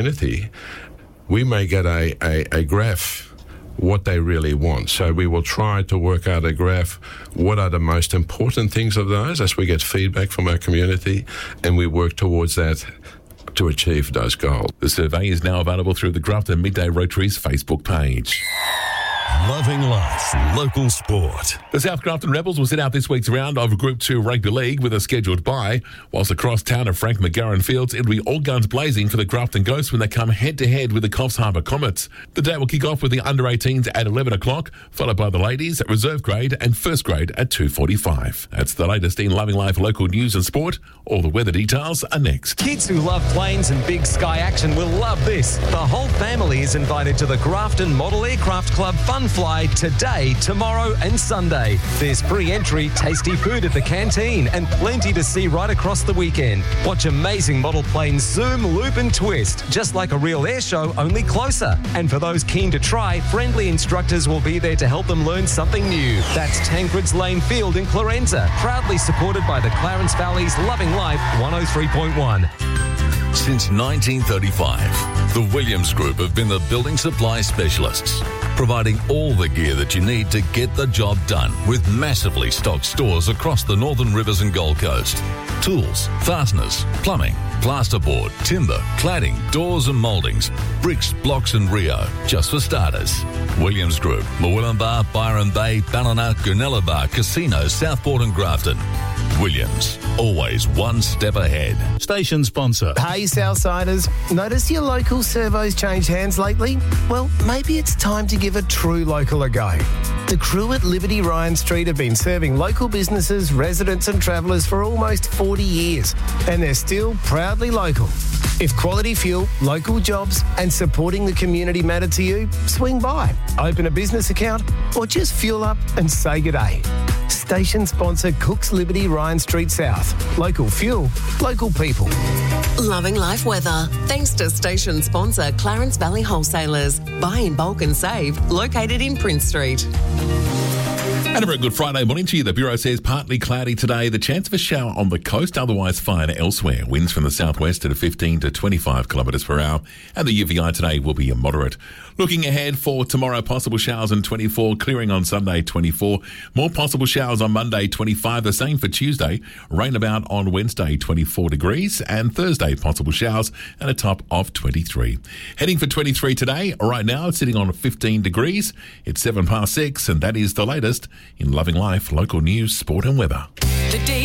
community, we may get a graph what they really want. So we will try to work out a graph, what are the most important things of those as we get feedback from our community, and we work towards that to achieve those goals. The survey is now available through the Grafton Midday Rotary's Facebook page. Loving life, local sport. The South Grafton Rebels will sit out this week's round of Group 2 Rugby League with a scheduled bye, whilst across town at Frank McGarren Fields, it'll be all guns blazing for the Grafton Ghosts when they come head-to-head with the Coffs Harbour Comets. The day will kick off with the under-18s at 11 o'clock, followed by the ladies at reserve grade and first grade at 2:45. That's the latest in Loving Life local news and sport. All the weather details are next. Kids who love planes and big sky action will love this. The whole family is invited to the Grafton Model Aircraft Club Fun Fly today, tomorrow and Sunday. There's free entry, tasty food at the canteen and plenty to see right across the weekend. Watch amazing model planes zoom, loop and twist, just like a real air show, only closer. And for those keen to try, friendly instructors will be there to help them learn something new. That's Tancred's Lane Field in Clarenza, proudly supported by the Clarence Valley's Loving Life 103.1. Since 1935, the Williams Group have been the building supply specialists, providing all the gear that you need to get the job done with massively stocked stores across the Northern Rivers and Gold Coast. Tools, fasteners, plumbing, plasterboard, timber, cladding, doors and mouldings, bricks, blocks and Rio, just for starters. Williams Group, Murwillumbah, Byron Bay, Ballina, Goonellabah, Casino, Southport and Grafton. Williams, always one step ahead. Station sponsor. Hey, Southsiders. Notice your local servos changed hands lately? Well, maybe it's time to give a true local a go. The crew at Liberty Ryan Street have been serving local businesses, residents and travellers for almost 40 years, and they're still proudly local. If quality fuel, local jobs and supporting the community matter to you, swing by, open a business account or just fuel up and say good day. Station sponsor Cook's Liberty Ryan Street South. Local fuel, local people. Loving Life weather. Thanks to station sponsor Clarence Valley Wholesalers. Buy in bulk and save. Located in Prince Street. And a very good Friday morning to you. The Bureau says partly cloudy today. The chance of a shower on the coast, otherwise fine elsewhere. Winds from the southwest at 15 to 25 kilometres per hour. And the UVI today will be a moderate. Looking ahead for tomorrow, possible showers on 24, clearing on Sunday 24. More possible showers on Monday 25. The same for Tuesday. Rain about on Wednesday 24 degrees. And Thursday possible showers and a top of 23. Heading for 23 today. Right now it's sitting on 15 degrees. It's 6:07 and that is the latest in Loving Life, local news, sport and weather.